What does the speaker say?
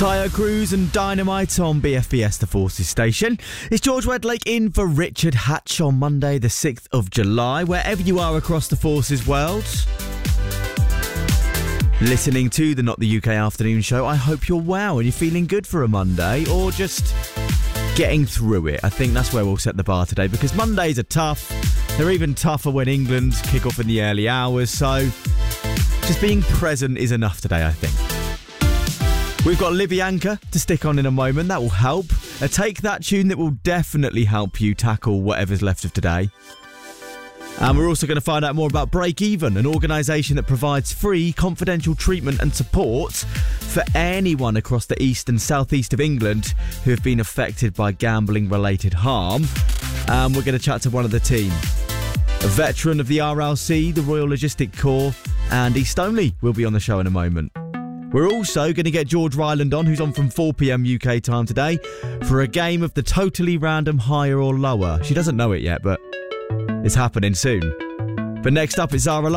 Tyre Cruise and Dynamite on BFBS The Forces station. It's George Wedlake in for Richard Hatch on Monday the 6th of July. Wherever you are across the Forces world, listening to the Not The UK Afternoon Show, I hope you're well and you're feeling good for a Monday, or just getting through it. I think that's where we'll set the bar today, because Mondays are tough. They're even tougher when England kick off in the early hours, so just being present is enough today, I think. We've got Livianka to stick on in a moment. That will help. A Take That tune that will definitely help you tackle whatever's left of today. And we're also going to find out more about Break Even, an organisation that provides free, confidential treatment and support for anyone across the east and southeast of England who have been affected by gambling-related harm. And we're going to chat to one of the team. A veteran of the RLC, the Royal Logistic Corps, Andy Stoneley, will be on the show in a moment. We're also going to get George Ryland on, who's on from 4 p.m. UK time today, for a game of the totally random higher or lower. She doesn't know it yet, but it's happening soon. But next up, it's Zara